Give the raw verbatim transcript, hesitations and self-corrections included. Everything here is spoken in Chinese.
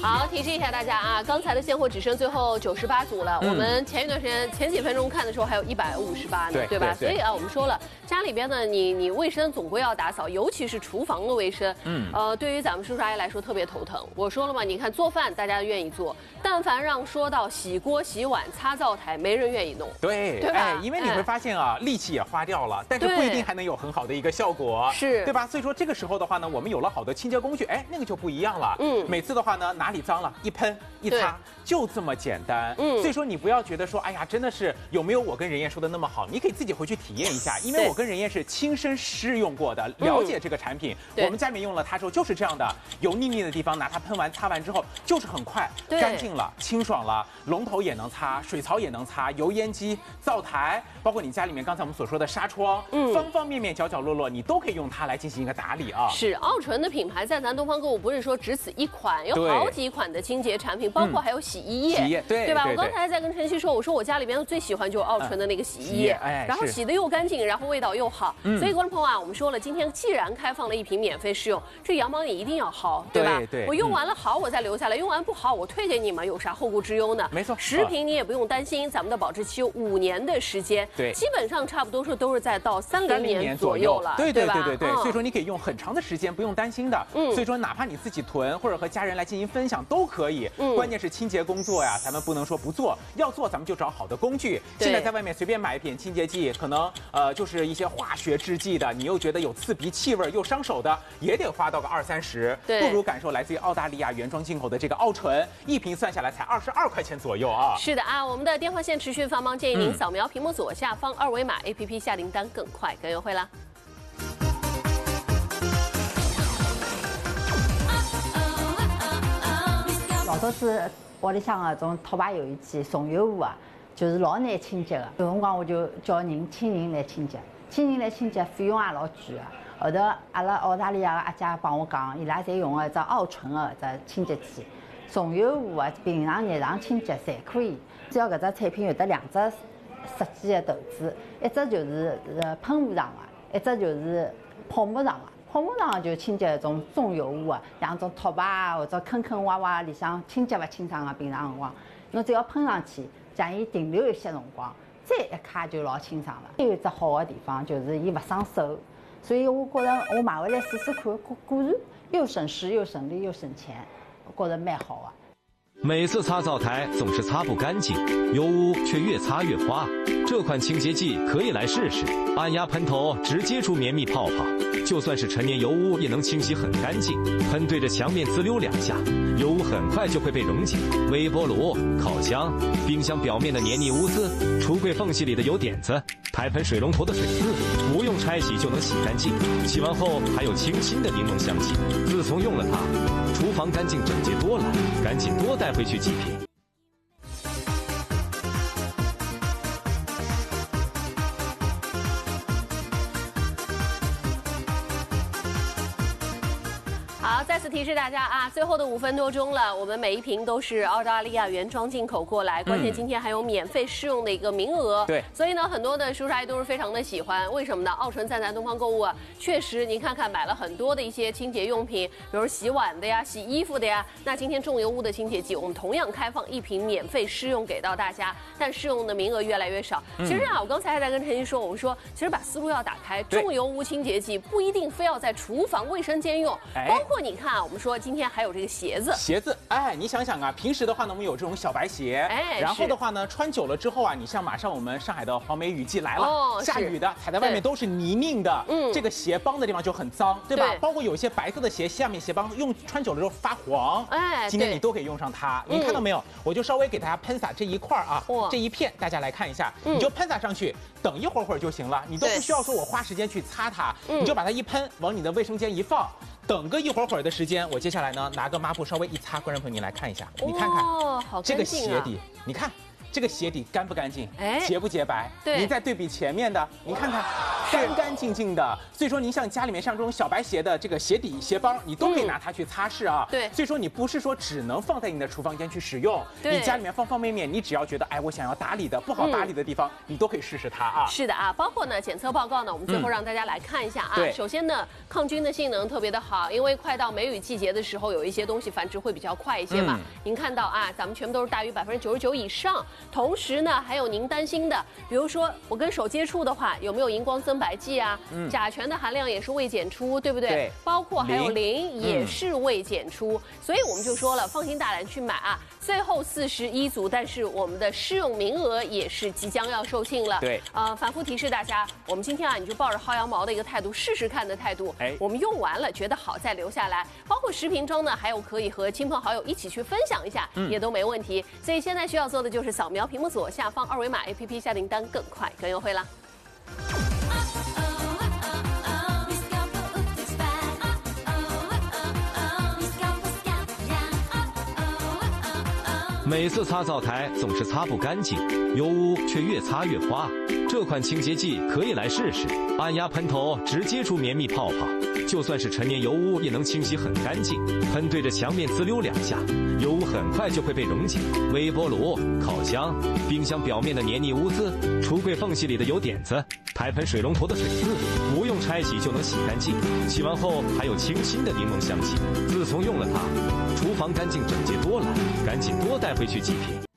好，提示一下大家啊，刚才的现货只剩最后九十八组了。嗯、我们前一段时间前几分钟看的时候还有一百五十八呢，对, 对吧？对对所以啊，我们说了，家里边呢，你你卫生总归要打扫，尤其是厨房的卫生。嗯，呃，对于咱们叔叔阿姨来说特别头疼。我说了嘛，你看做饭大家愿意做，但凡让说到洗锅、洗碗、擦灶台，没人愿意弄。 对，对吧？哎，因为你会发现啊，力气也花掉了，但是不一定还能有很好的一个效果， 是， 对吧？所以说这个时候的话呢，我们有了好的清洁工具，哎，那个就不一样了。嗯，每次的话呢，哪里脏了，一喷一擦，就这么简单。嗯，所以说你不要觉得说，哎呀，真的是有没有我跟任燕说的那么好？你可以自己回去体验一下，因为我跟任燕是亲身试用过的，了解这个产品。我们家里面用了它之后就是这样的，油腻腻的地方拿它喷完擦完之后，就是很快干净了、清爽了，龙头也能擦，水槽也能擦，油烟机、灶台，包括你家里面刚才我们所说的纱窗，嗯，方方面面、角角落落，你都可以用它来进行一个打理啊。 是奥纯的品牌在咱东方购物不是说只此一款，有好几款的清洁产品，包括还有洗衣液， 洗衣液对对吧？ 对对我刚才在跟晨曦说，我说我家里边最喜欢就是奥纯的那个洗衣液，哎，然后洗的又干净，然后味道又好。嗯，所以观众朋友啊，我们说了，今天既然开放了一瓶免费试用，这羊毛你一定要薅，对吧？ 对对， 我用完了好，我再留下来；用完不好，我退给你嘛，有啥后顾之忧呢？ 没错， 十瓶你也不用担心，咱们的保质期有五年的时间， 对， 基本上差不多说都是在到三零年左右了， 对对对对对， 嗯、 所以说你可以用很长的时间，不用担心的。嗯，所以说哪怕你自己囤或者和家人来进行分享都可以。嗯，关键是清洁工作呀，咱们不能说不做，要做咱们就找好的工具。现在在外面随便买一瓶清洁剂，可能呃就是一些化学制剂的，你又觉得有刺鼻气味又伤手的，也得花到个二三十。 对， 不如感受来自于澳大利亚原装进口的这个奥纯，一瓶算下来才二十二块钱左右啊。 是的啊，我们的电话线持续繁忙，建议您扫描屏幕左下方二维码 A P P 下订单更快更优惠啦。 老早子屋里向个种拖把油烟机、松油壶啊，就是老难清洁的。有辰光我就叫人请人来清洁，请人来清洁费用也老贵的。后头阿拉澳大利亚个阿姐帮我讲，伊拉侪用个只奥纯个只清洁剂，松油壶啊，平常日常清洁侪可以。只要搿只产品有得两只设计的头子，一只就是呃喷雾上的，一只就是泡沫上的。泡沫上就清洁一种重油污啊，像种拖把啊或者坑坑洼洼里向清洁勿清爽个平常辰光，侬只要喷上去，让伊停留一些辰光，再一揩就老清爽了。有一只好的地方就是伊勿伤手，所以我觉着我买回来试试看，果果然又省时又省力又省钱，我觉着蛮好啊。 每次擦灶台总是擦不干净，油污却越擦越花。这款清洁剂可以来试试，按压喷头直接出绵密泡泡，就算是陈年油污也能清洗很干净。喷对着墙面滋溜两下，油污很快就会被溶解。微波炉、烤箱、冰箱表面的黏腻污渍，橱柜缝隙里的油点子，台盆水龙头的水渍，不用拆洗就能洗干净。洗完后还有清新的柠檬香气。自从用了它，厨房干净整洁多了，赶紧多带回去几瓶。 好，再次提示大家啊，最后的五分多钟了，我们每一瓶都是澳大利亚原装进口过来，关键今天还有免费试用的一个名额。对，所以呢，很多的叔叔阿姨都是非常的喜欢，为什么呢？奥纯在咱东方购物啊，确实您看看买了很多的一些清洁用品，比如洗碗的呀、洗衣服的呀。那今天重油污的清洁剂，我们同样开放一瓶免费试用给到大家，但试用的名额越来越少。嗯、其实啊，我刚才还在跟陈曦说，我们说其实把思路要打开，重油污清洁剂不一定非要在厨房卫生间用，包括你看啊，我们说今天还有这个鞋子， 鞋子，哎，你想想啊，平时的话呢，我们有这种小白鞋，哎，然后的话呢，穿久了之后啊，你像马上我们上海的黄梅雨季来了，哦、下雨的，踩在外面都是泥泞的，嗯，这个鞋帮的地方就很脏，对吧？对，包括有一些白色的鞋，下面鞋帮用穿久了之后发黄，哎，今天你都可以用上它。您看到没有？我就稍微给大家喷洒这一块啊，哦、这一片，大家来看一下，嗯、你就喷洒上去，等一会儿会儿就行了，你都不需要说我花时间去擦它，嗯、你就把它一喷，往你的卫生间一放。等个一会儿会儿的时间，我接下来呢拿个抹布稍微一擦，观众朋友你来看一下，你看看、哦、好这个鞋底，你看这个鞋底干不干净？ 哎， 洁不洁白？ 对。 您再对比前面的，您看看，干干净净的。所以说，您像家里面像这种小白鞋的这个鞋底、鞋帮，你都可以拿它去擦拭啊。 对。 所以说，你不是说只能放在你的厨房间去使用，你家里面方方面面，你只要觉得哎，我想要打理的不好打理的地方，你都可以试试它啊。 是的啊，包括呢检测报告呢，我们最后让大家来看一下啊。首先呢，抗菌的性能特别的好，因为快到梅雨季节的时候，有一些东西繁殖会比较快一些嘛。您看到啊，咱们全部都是大于百分之九十九以上。同时呢，还有您担心的，比如说我跟手接触的话，有没有荧光增白剂啊？嗯，甲醛的含量也是未检出，对不对？对。包括还有磷也是未检出，所以我们就说了，放心大胆去买啊。最后四十一组，但是我们的试用名额也是即将要售罄了。对。呃，反复提示大家，我们今天啊，你就抱着薅羊毛的一个态度，试试看的态度。哎，我们用完了觉得好再留下来，包括视频中呢，还有可以和亲朋好友一起去分享一下，嗯、也都没问题。所以现在需要做的就是扫描屏幕左下方二维码 A P P 下订单，更快更优惠啦。 每次擦灶台总是擦不干净，油污却越擦越花。这款清洁剂可以来试试，按压喷头直接出绵密泡泡，就算是陈年油污也能清洗很干净。喷对着墙面滋溜两下，油污很快就会被溶解。微波炉、烤箱、冰箱表面的黏腻污渍，橱柜缝隙里的油点子，台盆水龙头的水渍，不用拆洗就能洗干净。洗完后还有清新的柠檬香气。自从用了它，厨房干净整洁多了，赶紧多带回去几瓶。